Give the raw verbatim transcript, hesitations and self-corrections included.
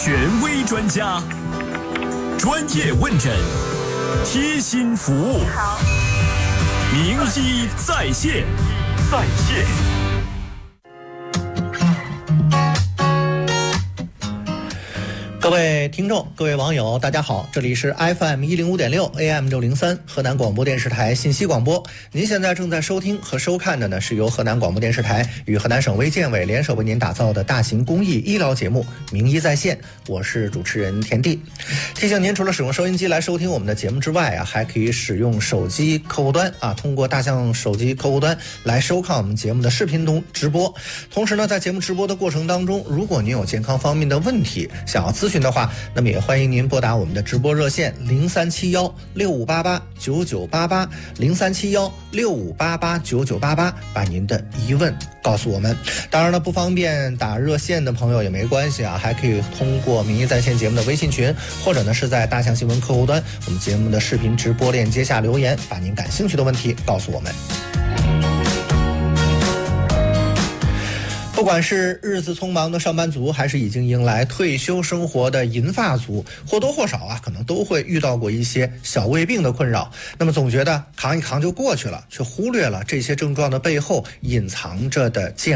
权威专家，专业问诊，贴心服务。好，名医在线，在线。 各位听众，各位网友，大家好，这里是 F M 一零五点六 A M 六零三河南广播电视台信息广播。您现在正在收听和收看的呢，是由河南广播电视台与河南省卫健委联手为您打造的大型公益医疗节目《名医在线》，我是主持人田地。提醒您，除了使用收音机来收听我们的节目之外啊，还可以使用手机客户端啊，通过大象手机客户端来收看我们节目的视频同直播。同时呢，在节目直播的过程当中，如果您有健康方面的问题想要咨询的话，那么也欢迎您拨打我们的直播热线零三七幺六五八八九九八八零三七幺六五八八九九八八，把您的疑问告诉我们。当然了，不方便打热线的朋友也没关系啊，还可以通过名医在线节目的微信群，或者呢是在大象新闻客户端我们节目的视频直播链接下留言，把您感兴趣的问题告诉我们。不管是日子匆忙的上班族，还是已经迎来退休生活的银发族，或多或少啊，可能都会遇到过一些小胃病的困扰。那么总觉得扛一扛就过去了，却忽略了这些症状的背后隐藏着的健